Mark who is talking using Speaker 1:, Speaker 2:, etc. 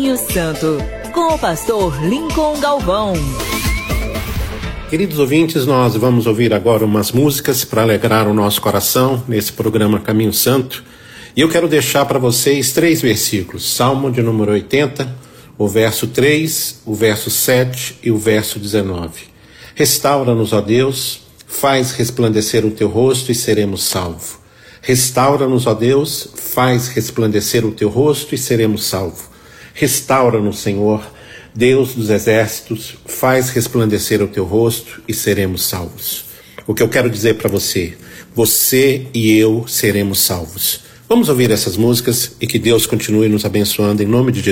Speaker 1: Caminho Santo, com o pastor Lincoln Galvão.
Speaker 2: Queridos ouvintes, nós vamos ouvir agora umas músicas para alegrar o nosso coração nesse programa Caminho Santo. E eu quero deixar para vocês 3 versículos. Salmo de número 80, o verso 3, o verso 7 e o verso 19. Restaura-nos, ó Deus, faz resplandecer o teu rosto e seremos salvos. Restaura-nos, ó Deus, faz resplandecer o teu rosto e seremos salvos. Restaura-nos, Senhor, Deus dos exércitos, faz resplandecer o teu rosto e seremos salvos. O que eu quero dizer para você e eu seremos salvos. Vamos ouvir essas músicas e que Deus continue nos abençoando em nome de Jesus.